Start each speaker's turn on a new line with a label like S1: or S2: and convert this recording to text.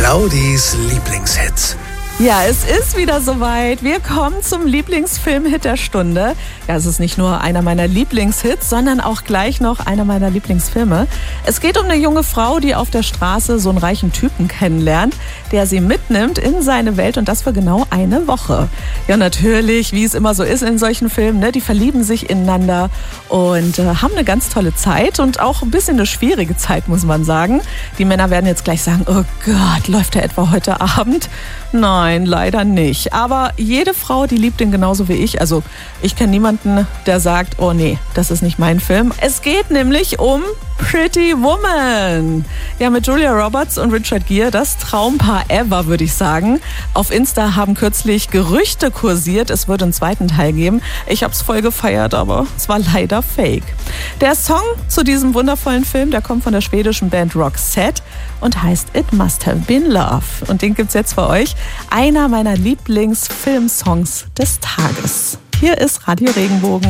S1: Claudis Lieblingshits.
S2: Ja, es ist wieder soweit. Wir kommen zum Lieblingsfilm-Hit der Stunde. Ja, es ist nicht nur einer meiner Lieblingshits, sondern auch gleich noch einer meiner Lieblingsfilme. Es geht um eine junge Frau, die auf der Straße so einen reichen Typen kennenlernt, der sie mitnimmt in seine Welt und das für genau eine Woche. Ja, natürlich, wie es immer so ist in solchen Filmen, ne, die verlieben sich ineinander und haben eine ganz tolle Zeit und auch ein bisschen eine schwierige Zeit, muss man sagen. Die Männer werden jetzt gleich sagen, oh Gott, läuft der etwa heute Abend? Nein, leider nicht. Aber jede Frau, die liebt ihn genauso wie ich. Also ich kenne niemanden, der sagt, oh nee, das ist nicht mein Film. Es geht nämlich um Pretty Woman. Ja, mit Julia Roberts und Richard Gere, das Traumpaar ever, würde ich sagen. Auf Insta haben kürzlich Gerüchte kursiert, es wird einen zweiten Teil geben. Ich habe es voll gefeiert, aber es war leider fake. Der Song zu diesem wundervollen Film, der kommt von der schwedischen Band Roxette und heißt It Must Have Been Love. Und den gibt's jetzt für euch. Einer meiner Lieblingsfilmsongs des Tages. Hier ist Radio Regenbogen.